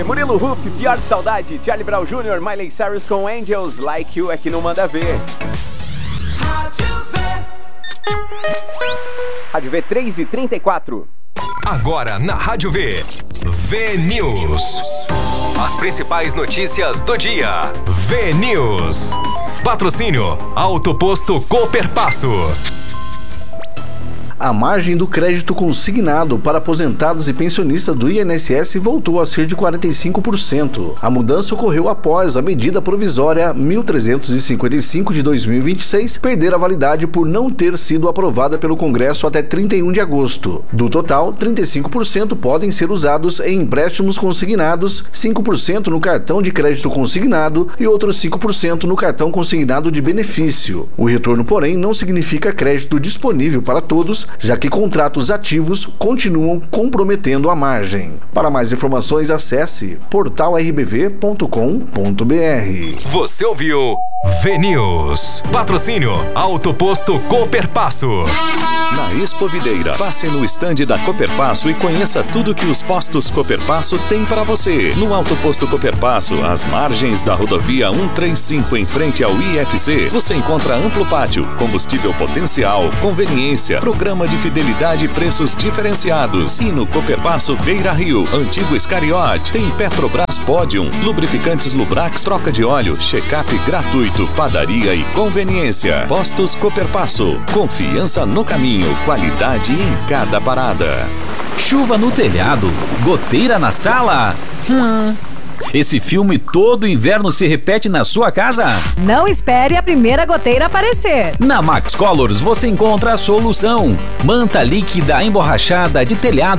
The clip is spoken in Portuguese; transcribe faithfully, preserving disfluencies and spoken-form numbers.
Murilo Huff, Pior Saudade, Charlie Brown Júnior, Miley Cyrus com Angels, Like You é que não manda ver. Rádio V três e trinta e quatro. Agora na Rádio V, V News. As principais notícias do dia. V News. Patrocínio Auto Posto Cooperpasso. A margem do crédito consignado para aposentados e pensionistas do I N S S voltou a ser de quarenta e cinco por cento. A mudança ocorreu após a medida provisória mil trezentos e cinquenta e cinco de dois mil e vinte e seis perder a validade por não ter sido aprovada pelo Congresso até trinta e um de agosto. Do total, trinta e cinco por cento podem ser usados em empréstimos consignados, cinco por cento no cartão de crédito consignado e outros cinco por cento no cartão consignado de benefício. O retorno, porém, não significa crédito disponível para todos, já que contratos ativos continuam comprometendo a margem. Para mais informações, acesse portal r b v ponto com ponto b r. Você ouviu V News. Patrocínio Auto Posto Cooperpasso. Na Expo Videira, passe no estande da Cooperpasso e conheça tudo que os postos Cooperpasso têm para você. No Auto Posto Cooperpasso, às margens da rodovia cento e trinta e cinco em frente ao I F C, você encontra amplo pátio, combustível potencial, conveniência, programa de fidelidade e preços diferenciados. E no Cooperpasso Beira Rio, antigo Escariote, tem Petrobras Podium, lubrificantes Lubrax, troca de óleo, check-up gratuito, padaria e conveniência. Postos Cooperpasso, confiança no caminho, qualidade em cada parada. Chuva no telhado, goteira na sala. Hum... Esse filme todo inverno se repete na sua casa? Não espere a primeira goteira aparecer. Na Max Colors você encontra a solução. Manta líquida emborrachada de telhado